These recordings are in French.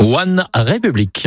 One République.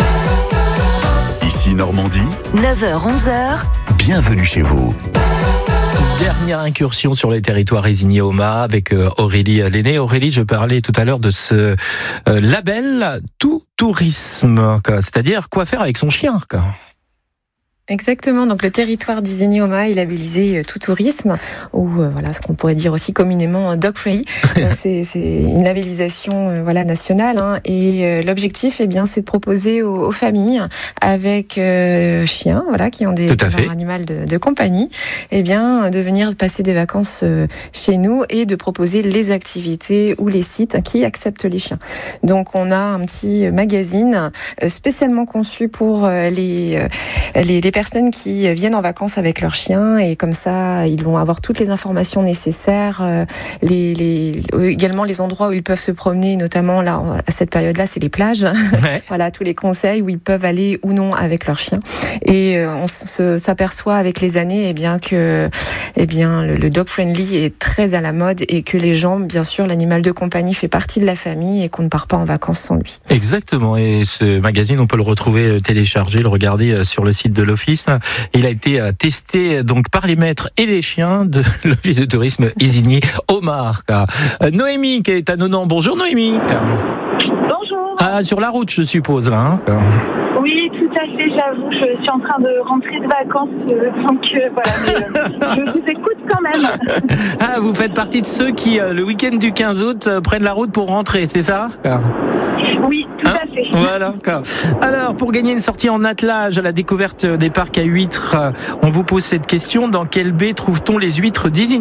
Ici Normandie, 9h-11h, bienvenue chez vous. Dernière incursion sur les territoires Isigny-Oma avec Aurélie Lenné. Aurélie, je parlais tout à l'heure de ce label Tout Tourisme, c'est-à-dire quoi faire avec son chien. Exactement, donc le territoire d'Isigny-Oma est labellisé Tout Tourisme, ou voilà ce qu'on pourrait dire aussi communément Dog Friendly. c'est une labellisation nationale, hein, et l'objectif c'est de proposer aux familles avec chiens qui ont leur animal de compagnie, de venir passer des vacances chez nous et de proposer les activités ou les sites qui acceptent les chiens. Donc on a un petit magazine spécialement conçu pour les personnes qui viennent en vacances avec leurs chiens, et comme ça ils vont avoir toutes les informations nécessaires, également les endroits où ils peuvent se promener, notamment là à cette période-là c'est les plages. Ouais. Voilà, tous les conseils où ils peuvent aller ou non avec leurs chiens, et on s'aperçoit avec les années que le dog friendly est très à la mode, et que les gens, bien sûr, l'animal de compagnie fait partie de la famille et qu'on ne part pas en vacances sans lui. Exactement, et ce magazine on peut le retrouver téléchargé, le regarder sur le site de l'Office. Il a été testé donc par les maîtres et les chiens de l'Office de tourisme Isigny-Oma. Noémie qui est à Nonan. Bonjour Noémie. Bonjour. Ah, sur la route je suppose là. Oui, tout à fait, j'avoue, je suis en train de rentrer de vacances, je vous écoute quand même. Ah, vous faites partie de ceux qui, le week-end du 15 août, prennent la route pour rentrer, c'est ça ? Oui, tout à fait. Voilà. Alors, pour gagner une sortie en attelage à la découverte des parcs à huîtres, on vous pose cette question: dans quelle baie trouve-t-on les huîtres d'Isigny ?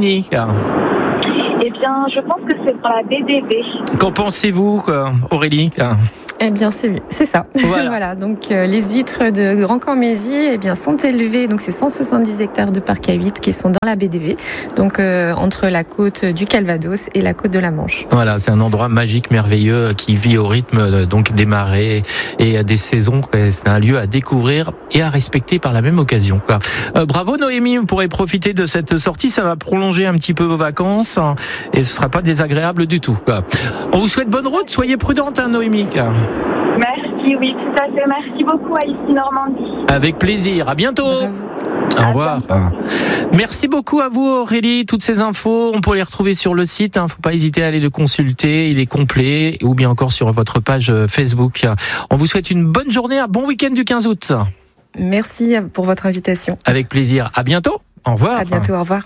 Je pense que c'est dans la BDV. Qu'en pensez-vous, Aurélie ? C'est ça. Voilà. Donc, les huîtres de Grand-Cormézy, sont élevées. Donc, c'est 170 hectares de parc à huîtres qui sont dans la BDV. Donc, entre la côte du Calvados et la côte de la Manche. Voilà, c'est un endroit magique, merveilleux, qui vit au rythme des marées et des saisons. C'est un lieu à découvrir et à respecter par la même occasion. Bravo Noémie, vous pourrez profiter de cette sortie. Ça va prolonger un petit peu vos vacances et ce sera pas désagréable du tout. On vous souhaite bonne route. Soyez prudente, Noémie. Merci, oui, tout à fait. Merci beaucoup à Ici Normandie. Avec plaisir. À bientôt. Au revoir. Merci beaucoup à vous Aurélie. Toutes ces infos, on peut les retrouver sur le site. Faut pas hésiter à aller le consulter. Il est complet, ou bien encore sur votre page Facebook. On vous souhaite une bonne journée, un bon week-end du 15 août. Merci pour votre invitation. Avec plaisir. À bientôt. Au revoir. À bientôt. Au revoir.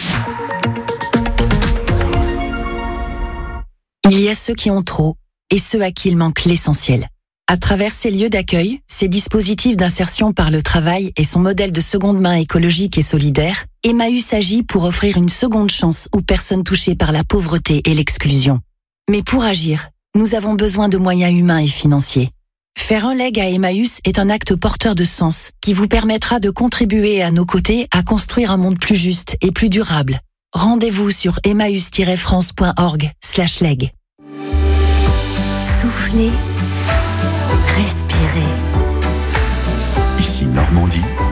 Il y a ceux qui ont trop et ceux à qui il manque l'essentiel. À travers ces lieux d'accueil, ces dispositifs d'insertion par le travail et son modèle de seconde main écologique et solidaire, Emmaüs agit pour offrir une seconde chance aux personnes touchées par la pauvreté et l'exclusion. Mais pour agir, nous avons besoin de moyens humains et financiers. Faire un leg à Emmaüs est un acte porteur de sens qui vous permettra de contribuer à nos côtés à construire un monde plus juste et plus durable. Rendez-vous sur emmaüs-france.org/leg. Soufflez, respirez. Ici Normandie,